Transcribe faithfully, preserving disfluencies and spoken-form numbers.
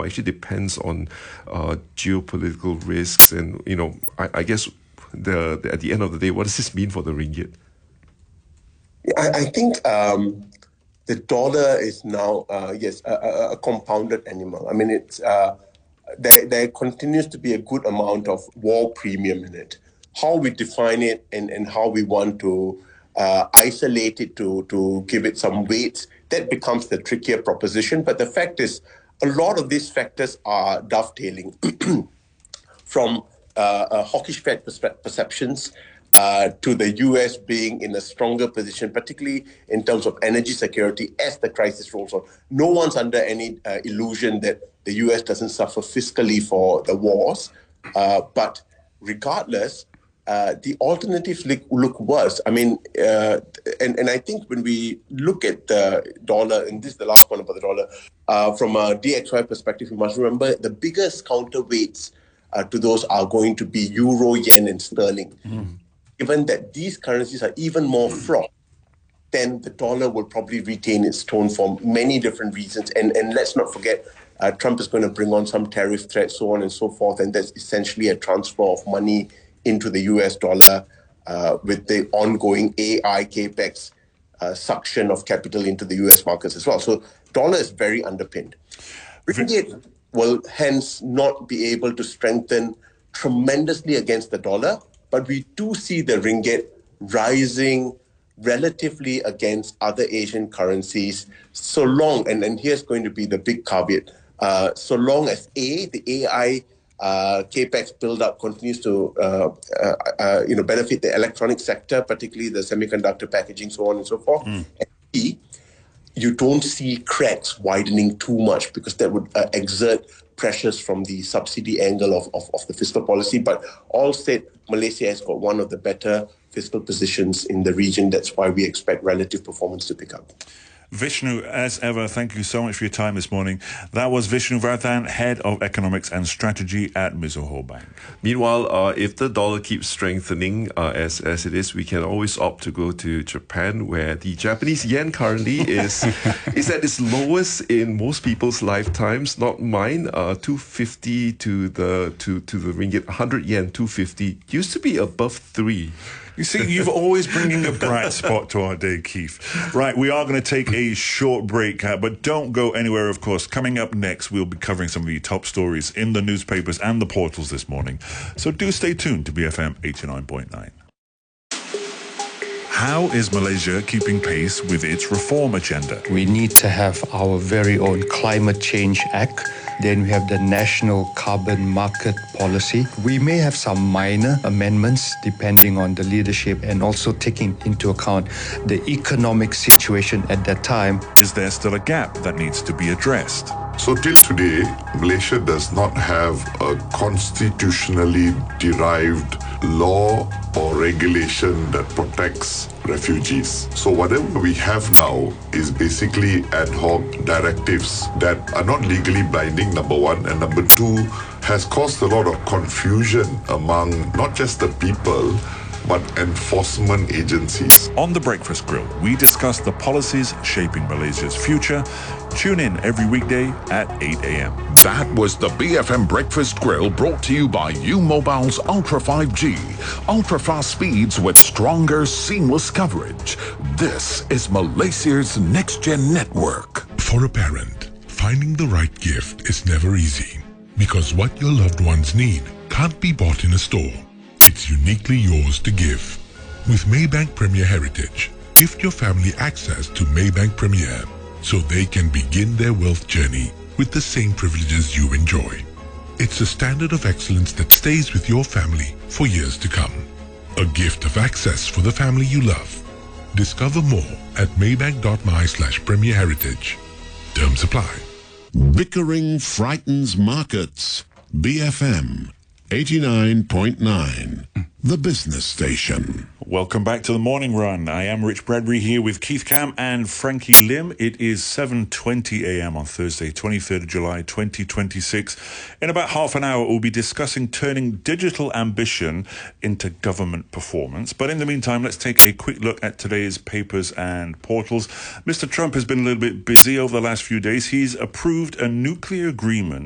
actually depends on uh, geopolitical risks. And, you know, I, I guess the, the at the end of the day, what does this mean for the ringgit? I, I think um, the dollar is now, uh, yes, a, a, a compounded animal. I mean, it's uh, there, there continues to be a good amount of war premium in it. How we define it and, and how we want to uh, isolate it to, to give it some weight, that becomes the trickier proposition. But the fact is, a lot of these factors are dovetailing from uh, uh, hawkish Fed perspe- perceptions uh, to the U S being in a stronger position, particularly in terms of energy security as the crisis rolls on. No one's under any uh, illusion that the U S doesn't suffer fiscally for the wars. Uh, but regardless, uh, the alternatives look, look worse. I mean, uh, and, and I think when we look at the dollar, and this is the last one about the dollar, uh, from a D X Y perspective, we must remember the biggest counterweights uh, to those are going to be euro, yen, and sterling. Mm. Given that these currencies are even more fraught, then the dollar will probably retain its tone for many different reasons. And, and let's not forget, uh, Trump is going to bring on some tariff threats, so on and so forth, and there's essentially a transfer of money into the U S dollar uh, with the ongoing A I capex uh, suction of capital into the U S markets as well. So dollar is very underpinned. Ringgit will hence not be able to strengthen tremendously against the dollar, but we do see the ringgit rising relatively against other Asian currencies so long, and, and here's going to be the big caveat, uh, so long as A, the A I uh, capex build-up continues to uh, uh, uh, you know, benefit the electronic sector, particularly the semiconductor packaging, so on and so forth, mm. and B, you don't see cracks widening too much because that would uh, exert pressures from the subsidy angle of, of, of the fiscal policy. But all said, Malaysia has got one of the better fiscal positions in the region. That's why we expect relative performance to pick up. Vishnu, as ever, thank you so much for your time this morning. That was Vishnu Vardhan, Head of Economics and Strategy at Mizuho Bank. Meanwhile, uh, if the dollar keeps strengthening uh, as as it is, we can always opt to go to Japan, where the Japanese yen currently is is at its lowest in most people's lifetimes. Not mine. Uh, two fifty to the to to the ringgit. one hundred yen, two fifty. Used to be above three. You see, you've always bringing a bright spot to our day, Keith. Right, we are going to take a short break, uh, but don't go anywhere, of course. Coming up next, we'll be covering some of the top stories in the newspapers and the portals this morning. So do stay tuned to B F M eighty-nine point nine. How is Malaysia keeping pace with its reform agenda? We need to have our very own Climate Change Act. Then we have the National Carbon Market Policy. We may have some minor amendments depending on the leadership and also taking into account the economic situation at that time. Is there still a gap that needs to be addressed? So till today, Malaysia does not have a constitutionally derived law or regulation that protects refugees. So whatever we have now is basically ad hoc directives that are not legally binding, number one, and number two, has caused a lot of confusion among not just the people, but enforcement agencies. On The Breakfast Grill, we discuss the policies shaping Malaysia's future. Tune in every weekday at eight a.m. That was the B F M Breakfast Grill, brought to you by U-Mobile's Ultra five G. Ultra-fast speeds with stronger, seamless coverage. This is Malaysia's next-gen network. For a parent, finding the right gift is never easy, because what your loved ones need can't be bought in a store. It's uniquely yours to give. With Maybank Premier Heritage, gift your family access to Maybank Premier so they can begin their wealth journey with the same privileges you enjoy. It's a standard of excellence that stays with your family for years to come. A gift of access for the family you love. Discover more at maybank.my slash Premier Heritage. Terms apply. Bickering frightens markets. B F M eighty-nine point nine, the business station. Welcome back to the Morning Run. I am Rich Bradbury here with Keith Cam and Frankie Lim. It is seven twenty a.m. on Thursday, twenty-third of July, twenty twenty-six. In about half an hour, we'll be discussing turning digital ambition into government performance. But in the meantime, let's take a quick look at today's papers and portals. Mister Trump has been a little bit busy over the last few days. He's approved a nuclear agreement